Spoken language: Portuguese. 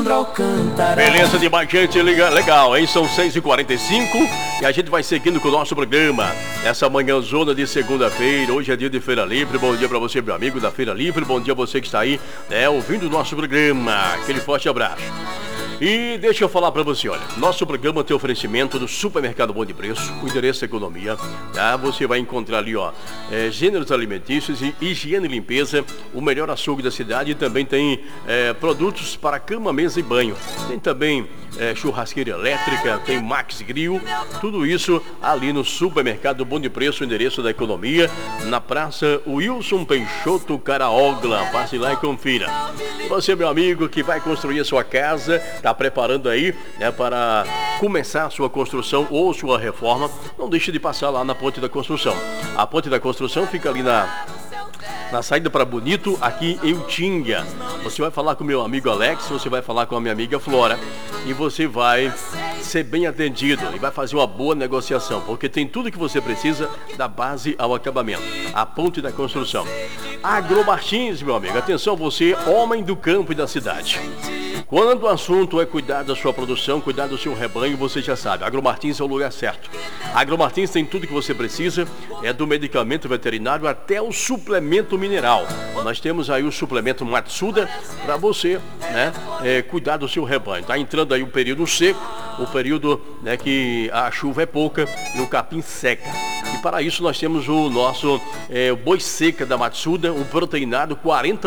Leandro Alcântara. Beleza demais, gente, legal, hein? São 6h45 e a gente vai seguindo com o nosso programa nessa manhãzona de segunda-feira. Hoje é dia de Feira Livre. Bom dia pra você, meu amigo da Feira Livre. Bom dia a você que está aí, ouvindo o nosso programa. Aquele forte abraço. E deixa eu falar pra você, olha, nosso programa tem oferecimento do Supermercado Bom de Preço, o endereço Economia, tá? Você vai encontrar ali, ó, gêneros alimentícios e higiene e limpeza, o melhor açougue da cidade, e também tem produtos para cama, mesa e banho. Tem também churrasqueira elétrica, tem Max Grill, tudo isso ali no Supermercado Bom de Preço, o endereço da Economia, na Praça Wilson Peixoto Caraogla. Passe lá e confira. E você, meu amigo, que vai construir a sua casa, está preparando aí, para começar a sua construção ou sua reforma, não deixe de passar lá na Ponte da Construção. A Ponte da Construção fica ali na saída para Bonito, aqui em Utinga. Você vai falar com o meu amigo Alex, você vai falar com a minha amiga Flora e você vai ser bem atendido e vai fazer uma boa negociação, porque tem tudo que você precisa da base ao acabamento. A Ponte da Construção. Agromartins, meu amigo, atenção você, homem do campo e da cidade. Quando o assunto é cuidar da sua produção, cuidar do seu rebanho, você já sabe, Agromartins é o lugar certo. Agromartins tem tudo que você precisa, do medicamento veterinário até o suplemento mineral. Nós temos aí o suplemento Matsuda para você, cuidar do seu rebanho. Está entrando aí o período seco, o período que a chuva é pouca e o capim seca. E para isso nós temos o nosso boi seca da Matsuda, um proteinado 40